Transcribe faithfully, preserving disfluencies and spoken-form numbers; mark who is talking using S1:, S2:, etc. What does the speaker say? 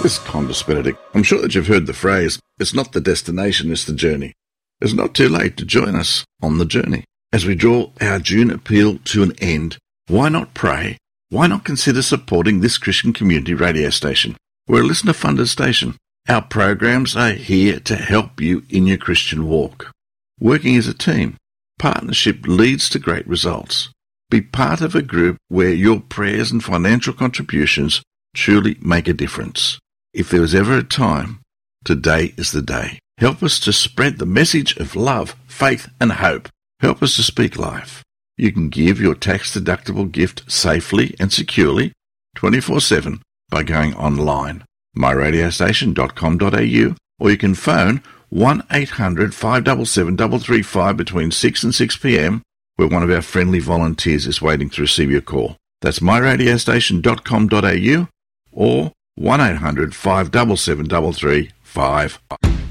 S1: This is Qantas Benedict. I'm sure that you've heard the phrase, it's not the destination, it's the journey. It's not too late to join us on the journey. As we draw our June appeal to an end, why not pray? Why not consider supporting this Christian community radio station? We're a listener-funded station. Our programs are here to help you in your Christian walk. Working as a team, partnership leads to great results. Be part of a group where your prayers and financial contributions truly make a difference. If there was ever a time, today is the day. Help us to spread the message of love, faith and hope. Help us to speak life. You can give your tax-deductible gift safely and securely twenty-four seven by going online, my radio station dot com dot a u, or you can phone one eight hundred, five seven seven, three three five between six and six p.m, where one of our friendly volunteers is waiting to receive your call. That's my radio station dot com dot a u or one eight hundred, five seven seven, three three five.